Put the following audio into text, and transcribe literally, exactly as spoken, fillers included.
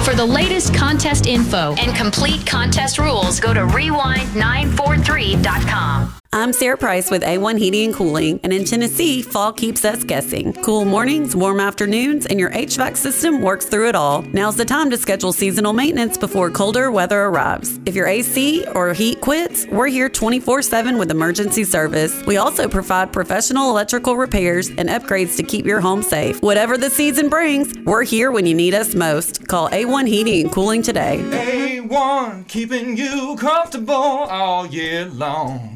For the latest contest info and complete contest rules, go to rewind nine four three dot com. I'm Sarah Price with A one Heating and Cooling, and in Tennessee, fall keeps us guessing. Cool mornings, warm afternoons, and your H V A C system works through it all. Now's the time to schedule seasonal maintenance before colder weather arrives. If your A C or heat quits, we're here twenty-four seven with emergency service. We also provide professional electrical repairs and upgrades to keep your home safe. Whatever the season brings, we're here when you need us most. Call A one Heating and Cooling today. A one, keeping you comfortable all year long.